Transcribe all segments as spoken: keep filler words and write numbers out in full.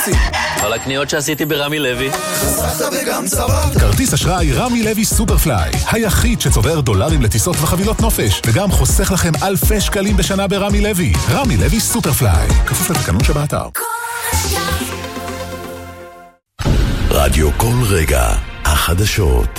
בונוסים. כל הקניות שעשיתי ברמי לוי. חסכת וגם צברת. כרטיס אשראי רמי לוי סופרפליי, היחיד שצובר דולרים לטיסות וחבילות נופש, וגם חוסך לכם אלפי שקלים בשנה ברמי לוי. רמי לוי סופרפליי, כפוף לתקנון שבאתר. רדיו כל רגע, החדשות.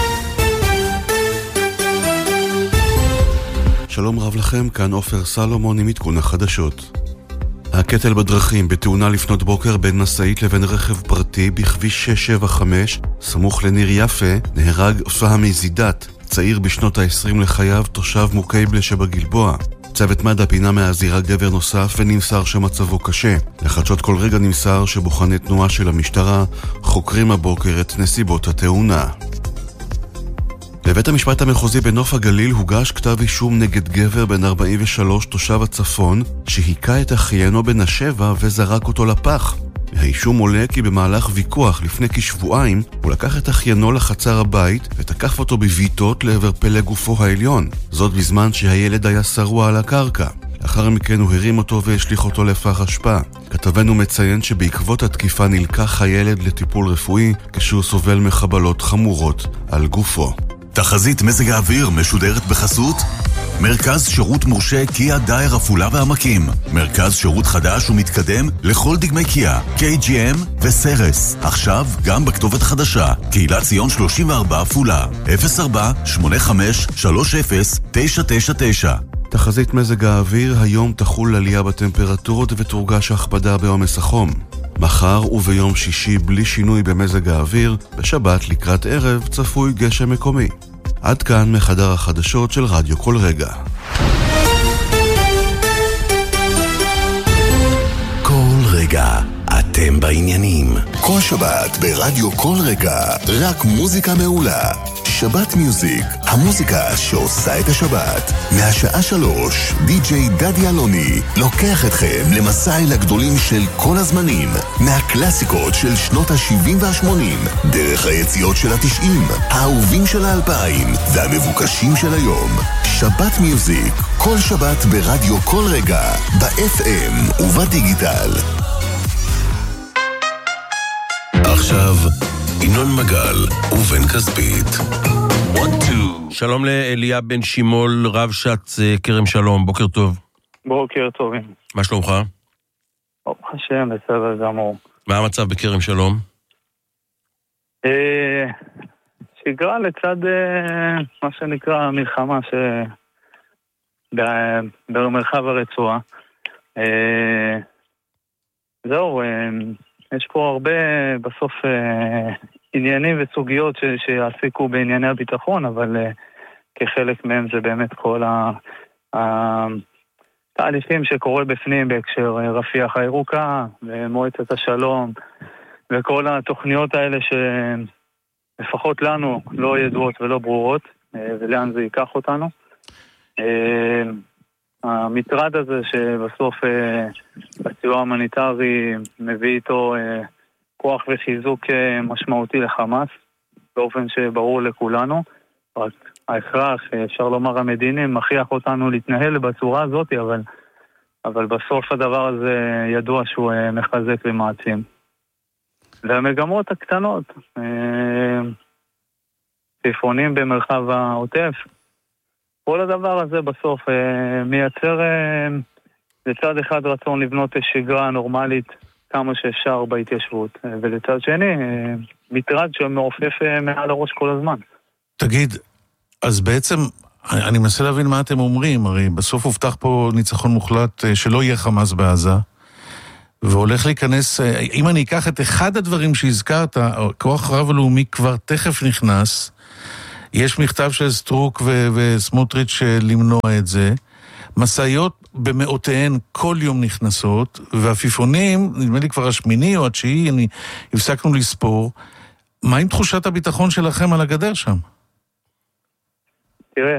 שלום רב לכם, כאן עופר סלומון עם עדכון החדשות. הקטל בדרכים בתאונה לפנות בוקר בין משאית לבין רכב פרטי בכביש שש שבע חמש, סמוך לניר יפה, נהרג פהמי זידת, צעיר בשנות ה-עשרים לחייו, תושב מוקייבלה שבגלבוע. צוות מד"א פינה מהזירה גבר נוסף ונמסר שמצבו קשה. לחדשות כל רגע נמסר שבוחני תנועה של המשטרה חוקרים הבוקר את נסיבות התאונה. בבית המשפט המחוזי בנוף הגליל הוגש כתב אישום נגד גבר בן ארבעים ושלוש תושב הצפון שהיכה את אחיינו בן השבע וזרק אותו לפח. האישום עולה כי במהלך ויכוח לפני כשבועיים הוא לקח את אחיינו לחצר הבית ותקף אותו בביטות לעבר פלא גופו העליון, זאת בזמן שהילד היה שרוע על הקרקע. לאחר מכן הוא הרים אותו והשליך אותו לפח אשפה. כתבנו מציין שבעקבות התקיפה נלקח הילד לטיפול רפואי כשהוא סובל מחבלות חמורות על גופו. תחזית מזג האוויר משודרת בחסות מרכז שירות מורשה קיה דייר עפולה והעמקים. מרכז שירות חדש ומתקדם לכל דגמי קיה, קיי ג'י אם וסרס. עכשיו גם בכתובת חדשה, קהילת ציון שלושים וארבע עפולה, אפס ארבע שמונה חמש שלוש אפס תשע תשע תשע. תחזית מזג האוויר, היום תחול עלייה בטמפרטורות ותורגש הכבדה בעומס החום. מחר וביום שישי בלי שינוי במזג האוויר, בשבת לקראת ערב צפוי גשם מקומי. עד כאן מחדר החדשות של רדיו כל רגע. כל רגע אתם בעניינים. כל שבת ברדיו כל רגע, רק מוזיקה מעולה. שבת מיוזיק, המוזיקה שעושה את השבת. מהשעה שלוש, די-ג'יי דדי אלוני לוקח אתכם למסע אל הגדולים של כל הזמנים, מהקלאסיקות של שנות ה-שבעים וה-שמונים, דרך היציאות של ה-תשעים, האהובים של ה-אלפיים והמבוקשים של היום. שבת מיוזיק, כל שבת ברדיו כל רגע, ב-אף אם ובדיגיטל. עכשיו ינון מגל ובן כספית. שלום לאליה בן שימול, רב שץ כרם שלום, בוקר טוב. בוקר טובים. מה שלומך? ברוך השם, בסדר גמור. מה המצב בכרם שלום? אה, שגרה לצד אה, מה שנקרא מלחמה ש... במרחב הרצועה. אה, זהו, אה, יש פה הרבה בסוף אה, עניינים וסוגיות ש... שיעסיקו בענייני הביטחון, אבל אה, כחלק מהם זה באמת כל ה... התהליכים שקורה בפנים בהקשר רפיח הירוקה ומועצת השלום וכל התוכניות האלה שלפחות לנו לא ידועות ולא ברורות, ולאן זה ייקח אותנו. המטרד הזה שבסוף הסיוע ההומניטרי מביא איתו כוח וחיזוק משמעותי לחמאס באופן שברור לכולנו, רק ההכרח, אפשר לומר המדיני, מכריח אותנו להתנהל בצורה הזאת, אבל, אבל בסוף הדבר הזה ידוע שהוא מחזק ומעצים. והמגמות הקטנות, ציפונים במרחב העוטף, כל הדבר הזה בסוף מייצר לצד אחד רצון לבנות שגרה נורמלית כמה שאפשר בהתיישבות, ולצד שני מטרד שמעופף מעל הראש כל הזמן. תגיד, אז בעצם, אני מנסה להבין מה אתם אומרים, הרי בסוף הובטח פה ניצחון מוחלט שלא יהיה חמאס בעזה, והולך להיכנס, אם אני אקח את אחד הדברים שהזכרת, כוח רב הלאומי כבר תכף נכנס, יש מכתב של סטרוק ו- וסמוטריץ' למנוע את זה, מסעיות במאותיהן כל יום נכנסות, והפיפונים, נדמה לי כבר השמיני או התשיעי, אני הפסקנו לספור, מה עם תחושת הביטחון שלכם על הגדר שם? תראה,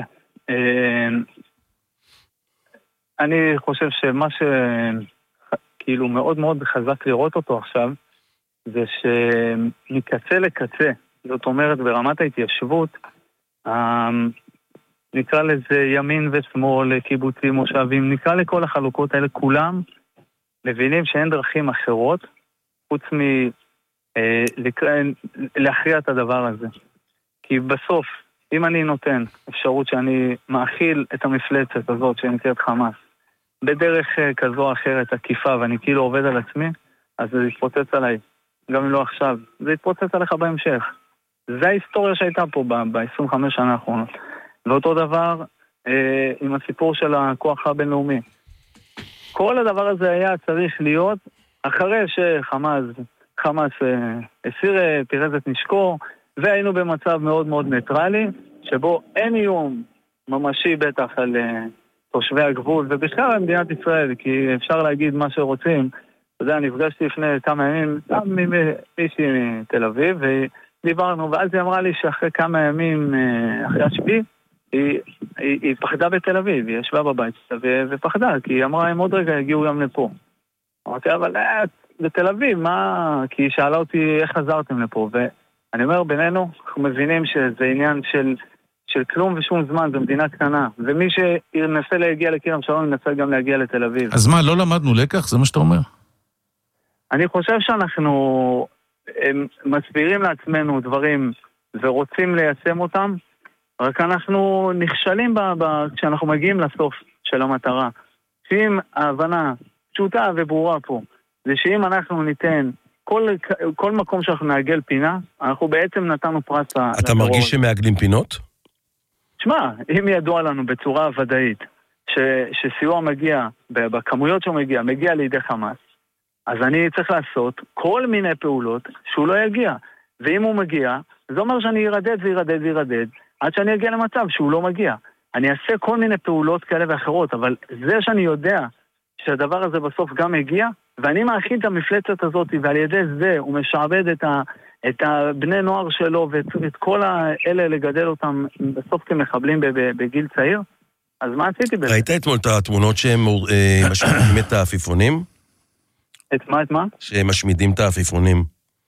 אני חושב שמה שכאילו מאוד מאוד חזק לראות אותו עכשיו, זה שמקצה לקצה, זאת אומרת ברמת ההתיישבות, נקרא לזה ימין ושמאל, קיבוצים, מושבים, נקרא לכל החלוקות האלה, כולם מבינים שאין דרכים אחרות חוץ מ... להכריע את הדבר הזה. כי בסוף, אם אני נותן אפשרות שאני מאכיל את המפלצת הזאת שנקראת חמאס, בדרך כזו או אחרת עקיפה, ואני כאילו עובד על עצמי, אז זה יתפוצץ עליי. גם אם לא עכשיו, זה יתפוצץ עליך בהמשך. זה ההיסטוריה שהייתה פה ב-עשרים וחמש שנה האחרונות. ואותו דבר אה, עם הסיפור של הכוח הבינלאומי. כל הדבר הזה היה צריך להיות אחרי שחמאס חמאס אה, הסיר אה, פירז את נשקו, והיינו במצב מאוד מאוד ניטרלי, שבו אין איום ממשי בטח על אה, תושבי הגבול, ובכלל על מדינת ישראל, כי אפשר להגיד מה שרוצים. אתה יודע, נפגשתי לפני כמה ימים, גם עם מישהי מתל אביב, ודיברנו, ואז היא אמרה לי שאחרי כמה ימים, אה, אחרי השביעי, היא, היא, היא פחדה בתל אביב, היא ישבה בבית ו, ופחדה, כי היא אמרה, הם עוד רגע הגיעו גם לפה. אמרתי, אבל אה, בתל אביב, מה? כי היא שאלה אותי איך חזרתם לפה, ואני אומר, בינינו, אנחנו מבינים שזה עניין של, של כלום ושום זמן, זו מדינה קטנה, ומי שינסה להגיע לכרם שלום, ינסה גם להגיע לתל אביב. אז מה, לא למדנו לקח? זה מה שאתה אומר? אני חושב שאנחנו מסבירים לעצמנו דברים ורוצים ליישם אותם, רק אנחנו נכשלים ב, ב, כשאנחנו מגיעים לסוף של המטרה. שאם ההבנה פשוטה וברורה פה, זה שאם אנחנו ניתן כל, כל מקום שאנחנו נעגל פינה, אנחנו בעצם נתנו פרס. אתה לטרור. מרגיש שמעגלים פינות? שמע, אם ידוע לנו בצורה ודאית ש, שסיוע מגיע, בכמויות שהוא מגיע, מגיע לידי חמאס, אז אני צריך לעשות כל מיני פעולות שהוא לא יגיע. ואם הוא מגיע, זה אומר שאני ירדד וירדד וירדד, עד שאני אגיע למצב שהוא לא מגיע. אני אעשה כל מיני פעולות כאלה ואחרות, אבל זה שאני יודע שהדבר הזה בסוף גם הגיע, ואני מאכיל את המפלצת הזאת, ועל ידי זה הוא משעבד את, ה, את הבני נוער שלו, ואת את כל האלה לגדל אותם בסוף כמחבלים בגיל צעיר, אז מה עשיתי בזה? ראית אתמול את התמונות שהם משמידים את העפיפונים? את מה, את מה? שהם משמידים את העפיפונים.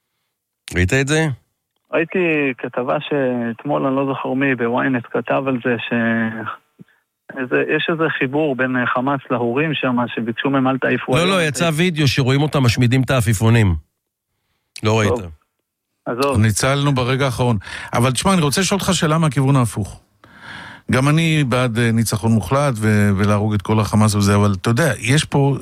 ראית את זה? ראיתי כתבה שאתמול, אני לא זוכר מי, בוויינט כתב על זה ש... איזה, יש איזה חיבור בין חמאס להורים שם, שביקשו מהם אל תעיפו... לא, לא, יצא וידאו שרואים אותם משמידים את העפיפונים. לא ראית. עזוב. ניצלנו ברגע האחרון. אבל תשמע, אני רוצה לשאול אותך שאלה מהכיוון ההפוך. גם אני בעד ניצחון מוחלט ו- ולהרוג את כל החמאס וזה, אבל אתה יודע, יש פה...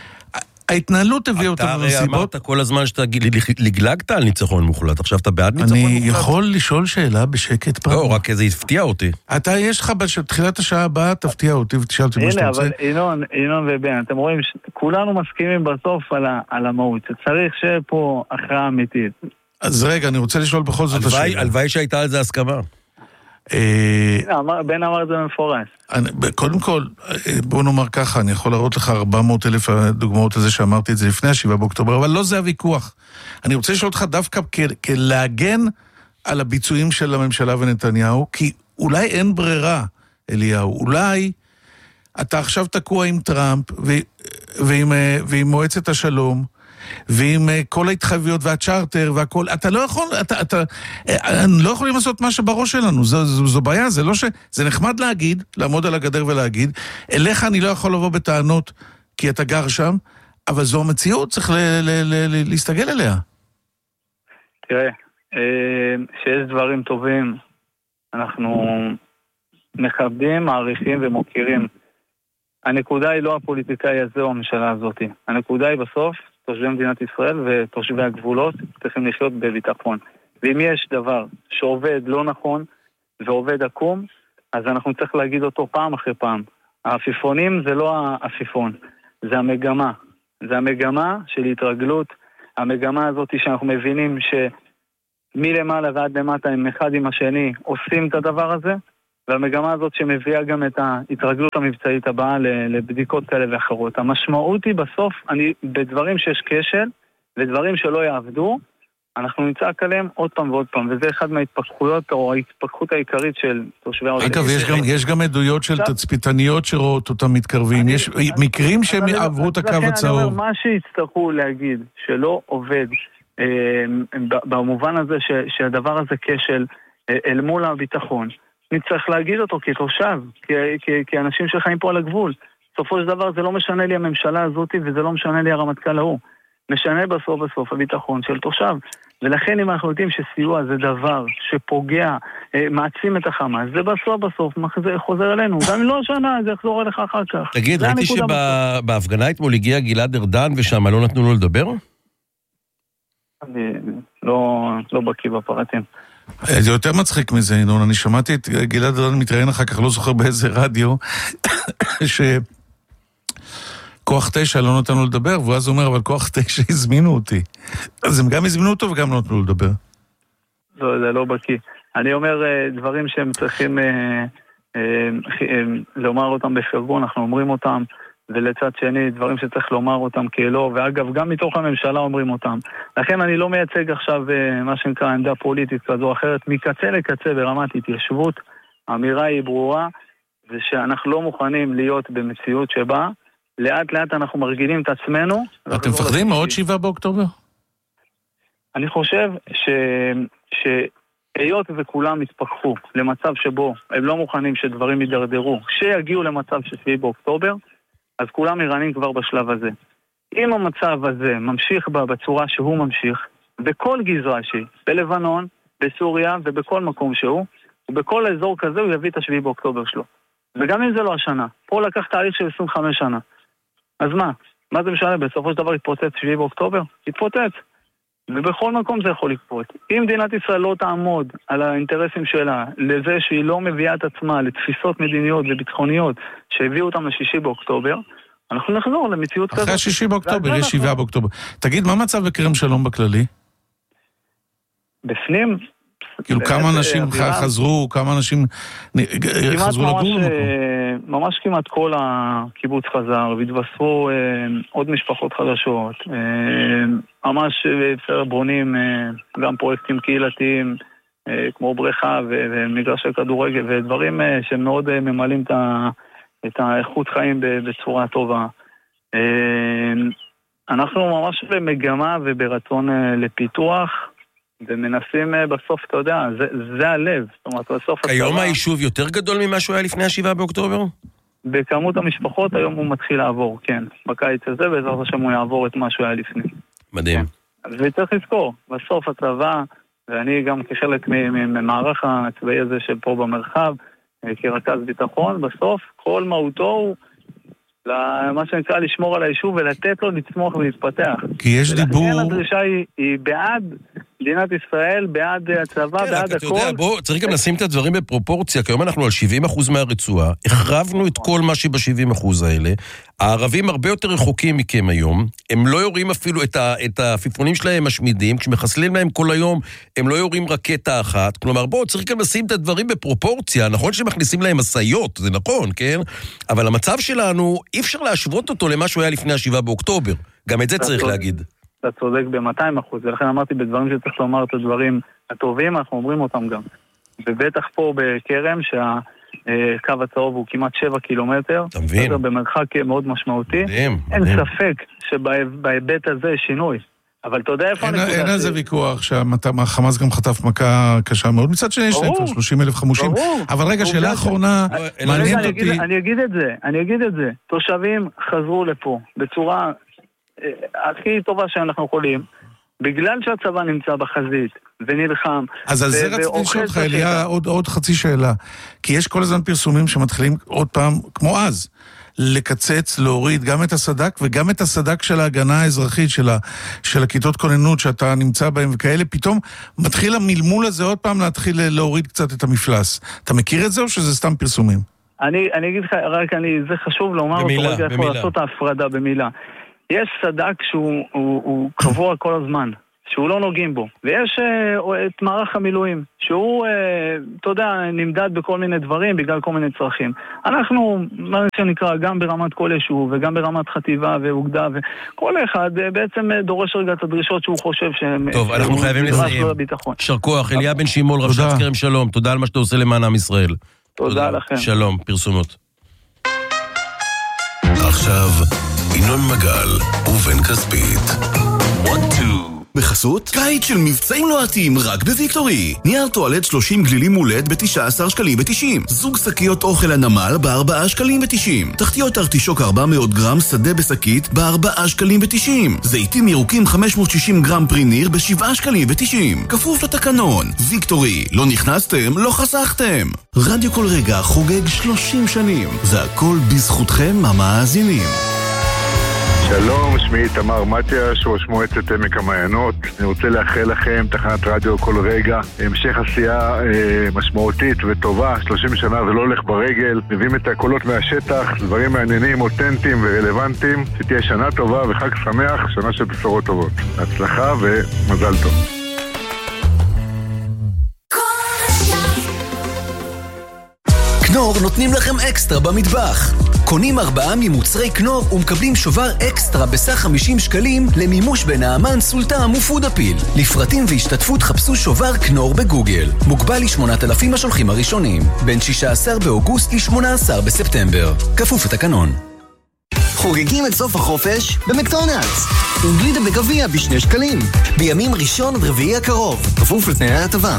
ההתנהלות הביאה אותנו לסיבות... אתה הרי אמרת כל הזמן שאתה לגלגת על ניצחון מוחלט, עכשיו אתה בעד ניצחון מוחלט? אני יכול לשאול שאלה בשקט פעם? לא, רק זה הפתיע אותי. אתה, יש לך בתחילת השעה הבאה, תפתיע אותי ותשאל אותי מה שאתה רוצה. הנה, אבל אינון, אינון ובן, אתם רואים, כולנו מסכימים בסוף על, ה, על המהות, שצריך שפה הכרעה אמיתית. אז רגע, אני רוצה לשאול בכל זאת השאלה. הלוואי שהייתה על זה הסכמה. בן אמר את זה במפורש. קודם כל, בוא נאמר ככה, אני יכול להראות לך ארבע מאות אלף דוגמאות לזה שאמרתי את זה לפני השבעה באוקטובר, אבל לא זה הוויכוח. אני רוצה לשאול אותך דווקא כלהגן על הביצועים של הממשלה ונתניהו, כי אולי אין ברירה, אליהו, אולי אתה עכשיו תקוע עם טראמפ ועם, ועם מועצת השלום, ועם כל ההתחייבויות והצ'ארטר והכל, אתה לא יכול, אתה, אתה, לא יכולים לעשות מה שבראש שלנו, זו, זו, זו בעיה, זה לא ש... זה נחמד להגיד, לעמוד על הגדר ולהגיד, אליך אני לא יכול לבוא בטענות כי אתה גר שם, אבל זו המציאות, צריך ל, ל, ל, ל, להסתגל אליה. תראה, שיש דברים טובים, אנחנו מכבדים, מעריכים ומוקירים. הנקודה היא לא הפוליטיקאי הזה או הממשלה הזאת. הנקודה היא בסוף, תושבי מדינת ישראל ותושבי הגבולות צריכים לחיות בביטחון. ואם יש דבר שעובד לא נכון ועובד עקום, אז אנחנו צריך להגיד אותו פעם אחרי פעם. העפיפונים זה לא העפיפון, זה המגמה. זה המגמה של התרגלות, המגמה הזאת שאנחנו מבינים שמלמעלה ועד למטה הם אחד עם השני עושים את הדבר הזה, והמגמה הזאת שמביאה גם את ההתרגלות המבצעית הבאה לבדיקות כאלה ואחרות. המשמעות היא בסוף, אני, בדברים שיש כשל ודברים שלא יעבדו, אנחנו נצעק עליהם עוד פעם ועוד פעם, וזה אחד מההתפתחויות או ההתפתחות העיקרית של תושבי העולם. אגב, יש גם, יש גם עדויות של תצפיתניות שרואות אותם מתקרבים, אני, יש מקרים שהם עברו את הקו הצהוב. אני אומר, מה שיצטרכו להגיד שלא עובד, אה, במובן הזה ש, שהדבר הזה כשל אה, אל מול הביטחון, נצטרך להגיד אותו כתושב, כאנשים שחיים פה על הגבול. בסופו של דבר זה לא משנה לי הממשלה הזאת, וזה לא משנה לי הרמטכ"ל ההוא. משנה בסוף בסוף הביטחון של תושב. ולכן אם אנחנו יודעים שסיוע זה דבר שפוגע, מעצים את החמאס, זה בסוף בסוף חוזר אלינו. גם לא שנה, זה יחזור אליך אחר כך. תגיד, ראיתי שבהפגנה אתמול הגיע גלעד ארדן ושם לא נתנו לו לדבר? אני לא, לא בקיא בפרטים. זה יותר מצחיק מזה, ינון. אני שמעתי את גלעד ארדן מתראיין אחר כך, לא זוכר באיזה רדיו, שכוח תשע לא נתנו לדבר, ואז הוא אומר, אבל כוח תשע הזמינו אותי. אז הם גם הזמינו אותו וגם לא נתנו לדבר. לא, זה לא בקיא. אני אומר דברים שהם צריכים אה, אה, אה, לומר אותם בפרגון, אנחנו אומרים אותם, ולצד שני דברים שצריך לומר אותם כאלו, ואגב גם מתוך הממשלה אומרים אותם. לכן אני לא מייצג עכשיו מה שנקרא עמדה פוליטית כזו או אחרת, מקצה לקצה ברמת התיישבות. האמירה היא ברורה, זה שאנחנו לא מוכנים להיות במציאות שבה לאט לאט אנחנו מרגילים את עצמנו. אתם מפחדים מאוד שבעה באוקטובר? אני חושב ש... ש... היות וכולם התפכחו למצב שבו הם לא מוכנים שדברים יידרדרו, שיגיעו למצב ששביעי באוקטובר, אז כולם איראנים כבר בשלב הזה. אם המצב הזה ממשיך בה בצורה שהוא ממשיך, בכל גזרה שהיא, בלבנון, בסוריה ובכל מקום שהוא, ובכל אזור כזה הוא יביא את השביעי באוקטובר שלו. וגם אם זה לא השנה, פה לקח תהליך של עשרים וחמש שנה. אז מה? מה זה משנה? בסופו של דבר יתפוצץ שביעי באוקטובר? יתפוצץ. ובכל מקום זה יכול לקפוץ. אם מדינת ישראל לא תעמוד על האינטרסים שלה, לזה שהיא לא מביאה את עצמה לתפיסות מדיניות וביטחוניות שהביאו אותם לשישי באוקטובר, אנחנו נחזור למציאות כזאת. אחרי השישי באוקטובר, יש שבעה באוקטובר. תגיד, מה מצב בכרם שלום בכללי? בפנים? כאילו כמה אנשים חזרו, כמה אנשים חזרו לגור? ממש כמעט כל הקיבוץ חזר, והתווספו עוד משפחות חדשות. ממש בונים גם פרויקטים קהילתיים, כמו בריכה ומגרשי כדורגל, ודברים שמאוד ממלאים את האיכות חיים בצורה טובה. אנחנו ממש במגמה וברצון לפיתוח, ומנסים בסוף, אתה יודע, זה, זה הלב. זאת אומרת, בסוף... היום היישוב יותר גדול ממה שהוא היה לפני השבעה באוקטובר? בכמות המשפחות היום הוא מתחיל לעבור, כן. בקיץ הזה, בעזרת השם הוא יעבור את מה שהוא היה לפני. מדהים. וצריך לזכור, בסוף הצבא, ואני גם כחלק ממערך הצבאי הזה שפה במרחב, כרכז ביטחון, בסוף כל מהותו הוא למה שנקרא לשמור על היישוב ולתת לו לצמוח ולהתפתח. כי יש דיבור... ולכן הדרישה היא, היא בעד מדינת ישראל, בעד הצבא, כן, בעד הכל. הכל. בוא, צריך גם לשים את הדברים בפרופורציה, כי היום אנחנו על שבעים אחוז מהרצועה, החרבנו את כל מה שב-שבעים אחוז האלה, הערבים הרבה יותר רחוקים מכם היום, הם לא יורים אפילו את, ה, את העפיפונים שלהם משמידים, כשמחסלים להם כל היום, הם לא יורים רקטה אחת, כלומר בוא, צריך גם לשים את הדברים בפרופורציה, נכון שמכניסים להם מסעיות, זה נכון, כן? אבל המצב שלנו, אי אפשר להשוות אותו למה שהוא היה לפני השבעה באוקטובר, גם את זה צריך להגיד. אתה צודק ב-מאתיים אחוז, ולכן אמרתי בדברים שצריך לומר את הדברים הטובים, אנחנו אומרים אותם גם. ובטח פה בכרם, שהקו הצהוב הוא כמעט שבע קילומטר, אתה מבין? במרחק מאוד משמעותי. מדהים, אין מדהים. ספק שבהיבט הזה שינוי. אבל אתה יודע איפה הנקודה? אין על זה ויכוח שהחמאס גם חטף מכה קשה מאוד. מצד שני יש להם כבר שלושים אלף חמושים. אבל רגע, שאלה אחרונה, מעניינת אותי... אני אגיד את זה, אני אגיד את זה. תושבים חזרו לפה בצורה הכי טובה שאנחנו יכולים, בגלל שהצבא נמצא בחזית ונלחם. אז על זה רציתי לשאול אותך, אליה, עוד חצי שאלה. כי יש כל הזמן פרסומים שמתחילים עוד פעם, כמו אז, לקצץ, להוריד גם את הסדק וגם את הסדק של ההגנה האזרחית של, ה, של הכיתות כוננות שאתה נמצא בהם וכאלה, פתאום מתחיל המלמול הזה עוד פעם להתחיל להוריד קצת את המפלס. אתה מכיר את זה או שזה סתם פרסומים? אני, אני אגיד לך, רק אני, זה חשוב לומר במילה, אותו, רגע, יכול לעשות ההפרדה במילה. יש סדק שהוא הוא, הוא קבוע כל הזמן, שהוא לא נוגעים בו. ויש uh, את מערך המילואים, שהוא, uh, אתה יודע, נמדד בכל מיני דברים, בגלל כל מיני צרכים. אנחנו, מה שנקרא, גם ברמת כל יישוב, וגם ברמת חטיבה ואוגדה, וכל אחד uh, בעצם uh, דורש רגע את הדרישות שהוא חושב שהם... טוב, uh, אנחנו חייבים לסיים. שר כוח, אליה בן שימול, רב שץ כרם שלום. תודה על מה שאתה עושה למען עם ישראל. תודה, תודה לכם. שלום, פרסומות. עכשיו... ינון מגל ובן כספית. one two בחסות קיץ של מבצעים לוהטים רק בוויקטורי. נייר טואלט שלושים גלילים מולד ב-תשעה עשר שקלים ו-תשעים. זוג שקיות אוכל הנמל ב-ארבעה שקלים ו-תשעים. תחתיות ארטישוק ארבע מאות גרם שדה בשקית ב-ארבעה שקלים ו-תשעים. זיתים ירוקים חמש מאות ושישים גרם פרי ניר ב-שבעה שקלים ו-תשעים. כפוף לתקנון. ויקטורי, לא נכנסתם, לא חסכתם. רדיו כל רגע חוגג שלושים שנים. זה הכל בזכותכם המאזינים. שלום, שמי תמר מתיאש, ראש מועצת עמק המעיינות. אני רוצה לאחל לכם תחנת רדיו כל רגע, המשך עשייה אה, משמעותית וטובה, שלושים שנה ולא הולך ברגל, מביאים את הקולות מהשטח, דברים מעניינים, אותנטיים ורלוונטיים. שתהיה שנה טובה וחג שמח, שנה של בשורות טובות. הצלחה ומזל טוב. כנור נותנים לכם אקסטרה במטבח. קונים ארבעה ממוצרי כנור ומקבלים שובר אקסטרה בסך חמישים שקלים למימוש בנעמן, סולטם ופודאפיל. לפרטים והשתתפות חפשו שובר כנור בגוגל. מוגבל ל-שמונת אלפים השולחים הראשונים. בין שישה עשר באוגוסט ל-שמונה עשר בספטמבר. כפוף לתקנון. חוגגים את סוף החופש במקדונלדס. עם גלידה בגביע בשני שקלים. בימים ראשון עד רביעי הקרוב. כפוף לתנאי ההטבה.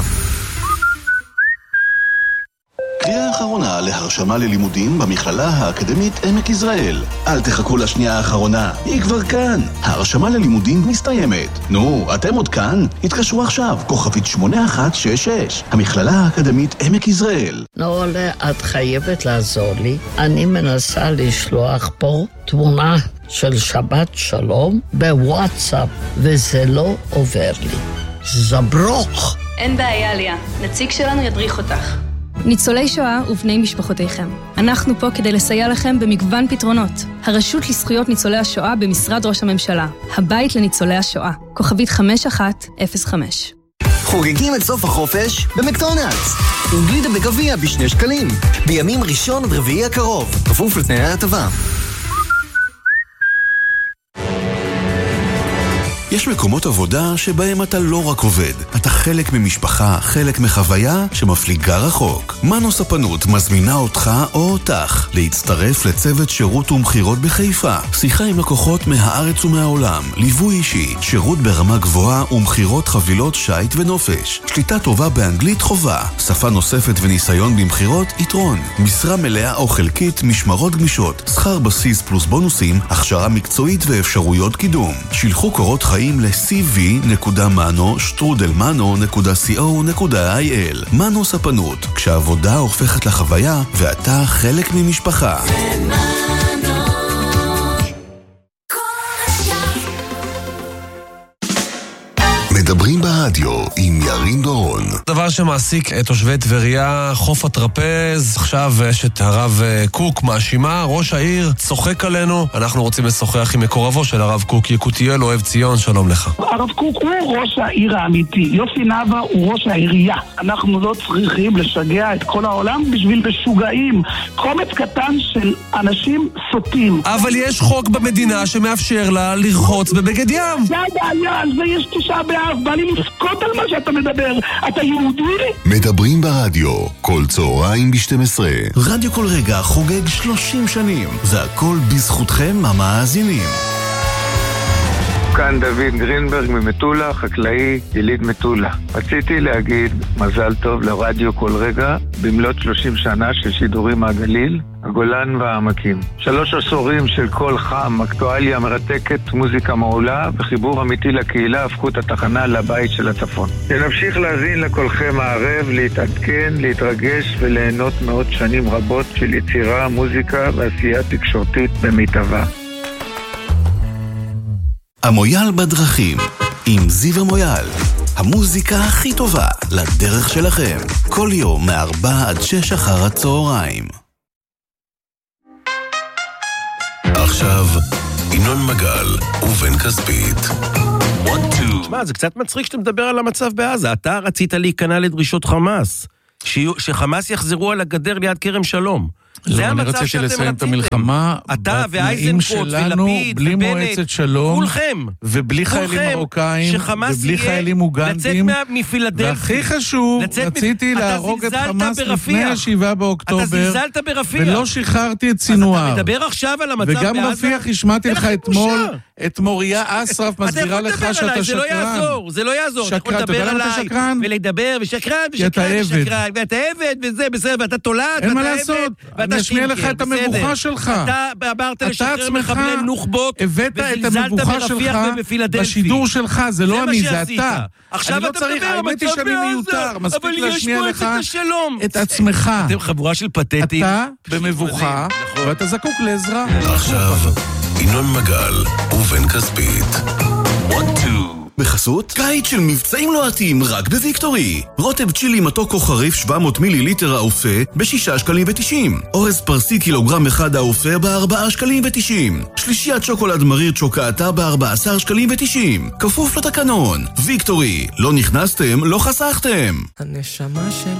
קריאה האחרונה להרשמה ללימודים במכללה האקדמית עמק יזרעאל. אל תחכו לשנייה האחרונה, היא כבר כאן. ההרשמה ללימודים מסתיימת. נו, אתם עוד כאן? התקשרו עכשיו, כוכבית שמונה אחת שש שש. המכללה האקדמית עמק יזרעאל. נולה, את חייבת לעזור לי. אני מנסה לשלוח פה תמונה של שבת שלום בוואטסאפ, וזה לא עובר לי. זברוך. אין בעיה, ליה. נציג שלנו ידריך אותך. ניצולי שואה ובני משפחותיכם. אנחנו פה כדי לסייע לכם במגוון פתרונות. הרשות לזכויות ניצולי השואה במשרד ראש הממשלה. הבית לניצולי השואה. כוכבית חמש אחת אפס חמש. חוגגים את סוף החופש במקדונלדס. עם גלידה בגביע בשני שקלים. בימים ראשון עד רביעי הקרוב. כפוף לתנאי ההטבה. יש מקומות עבודה שבהם אתה לא רק עובד, אתה חלק ממשפחה, חלק מחוויה שמפליגה רחוק. מנו ספנות מזמינה אותך או אותך להצטרף לצוות שירות ומחירות בחיפה. שיחה עם לקוחות מהארץ ומהעולם, ליווי אישי, שירות ברמה גבוהה ומחירות חבילות שייט ונופש. שליטה טובה באנגלית חובה, שפה נוספת וניסיון במחירות יתרון. משרה מלאה או חלקית, משמרות גמישות, שכר בסיס פלוס בונוסים, הכשרה מקצועית ואפשרויות קידום. שילחו קורות חיים ל-סי וי נקודה מנו שטרודל מנו נקודה סי או נקודה איי אל. מנו ספנות, כשהעבודה הופכת לחוויה ואתה חלק ממשפחה. מדברים ברדיו עם ירין דורון. דבר שמעסיק את תושבי טבריה, חוף הטרפז. עכשיו יש את הרב קוק מאשימה, ראש העיר צוחק עלינו. אנחנו רוצים לשוחח עם מקורבו של הרב קוק, יקותיאל אוהב ציון. שלום לך. הרב קוק הוא ראש העיר האמיתי, יוסי נבא הוא ראש העירייה. אנחנו לא צריכים לשגע את כל העולם בשביל משוגעים, קומץ קטן של אנשים סוטים. אבל יש חוק במדינה שמאפשר לה לרחוץ בבגד ים. זה הבעיה, על זה יש תשעה באב. בא לי לפקוט על מה שאתה מדבר. אתה יהודי? מדברים ברדיו, כל צהריים ב-שתים עשרה. רדיו כל רגע חוגג שלושים שנים. זה הכל בזכותכם המאזינים. כאן דוד גרינברג ממטולה, חקלאי יליד מטולה. רציתי להגיד מזל טוב לרדיו כל רגע במלאת שלושים שנה של שידורים מהגליל, הגולן והעמקים. שלוש עשורים של קול חם, אקטואליה מרתקת, מוזיקה מעולה וחיבור אמיתי לקהילה הפכו את התחנה לבית של הצפון. שנמשיך להזין לקולכם הערב, להתעדכן, להתרגש וליהנות מאות שנים רבות של יצירה, מוזיקה ועשייה תקשורתית במיטבה. המויאל בדרכים, עם זיו המויאל. המוזיקה הכי טובה לדרך שלכם. כל יום מארבע עד שש אחר הצהריים. עכשיו, ינון מגל ובן כספית. תשמע, זה קצת מצחיק שאתה מדבר על המצב בעזה. אתה רצית להיכנע לדרישות חמאס. שחמאס יחזרו על הגדר ליד כרם שלום. לא, אני רציתי לסיים את המלחמה בתנאים שלנו, בלי מועצת שלום, ובלי חיילים מרוקאים, ובלי חיילים אוגנדים, והכי חשוב, רציתי להרוג את חמאס לפני השבעה באוקטובר, ולא שחררתי את סינואר. אתה מדבר עכשיו על המצב בעזה? וגם רפיח, השמעתי לך אתמול, את מוריה אסרף מסבירה לך שאתה שקרן. זה לא יעזור, זה לא יעזור. אתה יכול לדבר עליי, ולדבר, ושקרן, ושקרן, ושקרן, ואתה עבד, וזה, בסדר, ואתה תולד, אין מה לעשות, אני אשמיע לך את המבוכה שלך. אתה אמרת לשחרר מחבלי נוח'בות, הבאת את המבוכה שלך בשידור שלך, זה לא אני, זה אתה. עכשיו אתה מדבר, האמת היא שאני מיותר, מספיק להשמיע לך את עצמך. אתם חבורה של פתטים. אתה במבוכה, ואתה זקוק לעזרה. עכשיו, ינון מגל ובן כספית. בחסות קיץ של מבצעים לוהטים רק בוויקטורי. רוטב צ'ילי מתוק או חריף שבע מאות מיליליטר האופה בשישה שקלים ותשעים. אורז פרסי קילוגרם אחד האופה בארבעה שקלים ותשעים. שלישיית שוקולד מריר צ'וקאטה בארבע עשרה שקלים ותשעים. כפוף לתקנון. ויקטורי, לא נכנסתם, לא חסכתם. הנשמה של